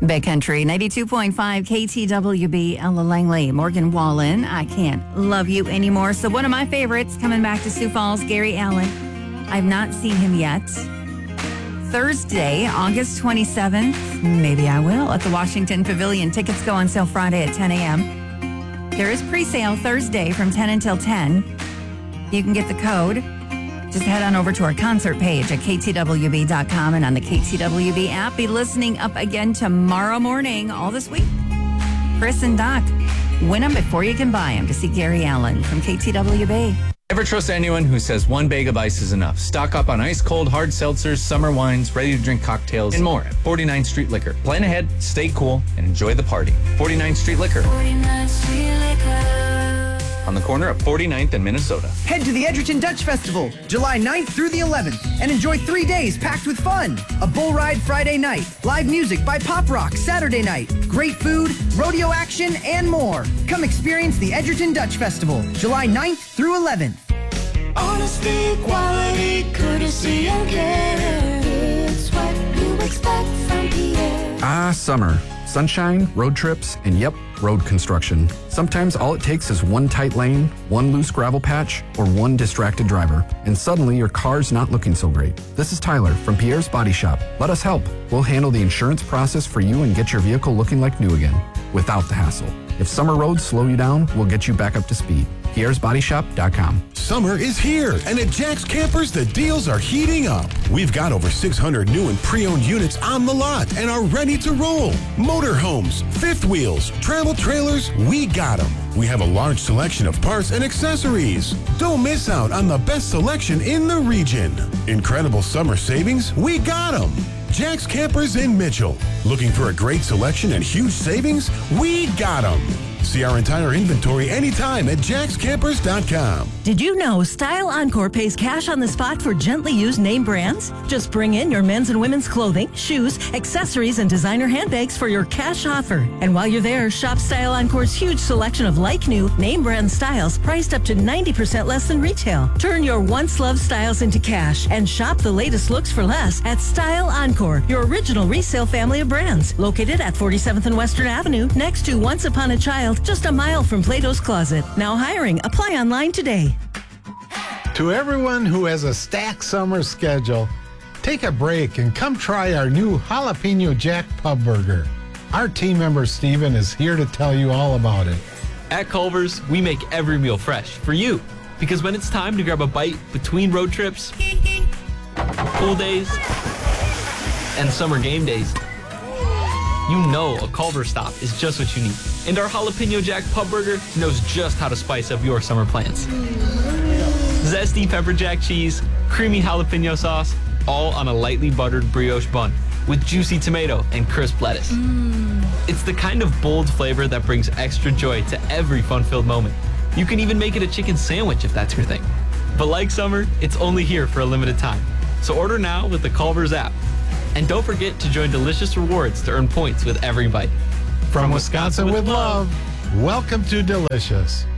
Big Country, 92.5 KTWB, Ella Langley, Morgan Wallen, I Can't Love You Anymore. So one of my favorites coming back to Sioux Falls, Gary Allan. I've not seen him yet. Thursday, August 27th, maybe I will, at the Washington Pavilion. Tickets go on sale Friday at 10 a.m. There is pre-sale Thursday from 10 until 10. You can get the code. Just head on over to our concert page at ktwb.com and on the KTWB app. Be listening up again tomorrow morning, all this week. Chris and Doc, win them before you can buy them to see Gary Allan from KTWB. Never trust anyone who says one bag of ice is enough. Stock up on ice-cold hard seltzers, summer wines, ready-to-drink cocktails, and more at 49th Street Liquor. Plan ahead, stay cool, and enjoy the party. 49th Street Liquor. 49th Street Liquor. On the corner of 49th and Minnesota. Head to the Edgerton Dutch Festival, July 9th through the 11th, and enjoy 3 days packed with fun. A bull ride Friday night, live music by Pop Rock Saturday night, great food, rodeo action, and more. Come experience the Edgerton Dutch Festival, July 9th through 11th. Honesty, quality, courtesy, and care. It's what you expect from Pierre. Ah, summer. Sunshine, road trips, and yep, road construction. Sometimes all it takes is one tight lane, one loose gravel patch, or one distracted driver, and suddenly your car's not looking so great. This is Tyler from Pierre's Body Shop. Let us help. We'll handle the insurance process for you and get your vehicle looking like new again, without the hassle. If summer roads slow you down, we'll get you back up to speed. Pierre'sBodyShop.com. Summer is here, and at Jack's Campers, the deals are heating up. We've got over 600 new and pre-owned units on the lot and are ready to roll. Motorhomes, fifth wheels, travel trailers, we got them. We have a large selection of parts and accessories. Don't miss out on the best selection in the region. Incredible summer savings, we got them. Jack's Campers in Mitchell. Looking for a great selection and huge savings? We got them. See our entire inventory anytime at jackscampers.com. Did you know Style Encore pays cash on the spot for gently used name brands? Just bring in your men's and women's clothing, shoes, accessories, and designer handbags for your cash offer. And while you're there, shop Style Encore's huge selection of like-new, name brand styles priced up to 90% less than retail. Turn your once-loved styles into cash and shop the latest looks for less at Style Encore, your original resale family of brands. Located at 47th and Western Avenue, next to Once Upon a Child, just a mile from Plato's Closet. Now hiring. Apply online today. To everyone who has a stacked summer schedule, take a break and come try our new Jalapeno Jack Pub Burger. Our team member Steven is here to tell you all about it. At Culver's, we make every meal fresh for you. Because when it's time to grab a bite between road trips, pool days, and summer game days, you know a Culver's stop is just what you need. And our Jalapeno Jack Pub Burger knows just how to spice up your summer plans. Zesty pepper jack cheese, creamy jalapeno sauce, all on a lightly buttered brioche bun with juicy tomato and crisp lettuce. It's the kind of bold flavor that brings extra joy to every fun-filled moment. You can even make it a chicken sandwich if that's your thing. But like summer, it's only here for a limited time. So order now with the Culver's app. And don't forget to join Delicious Rewards to earn points with every bite. From Wisconsin with love, welcome to Delicious.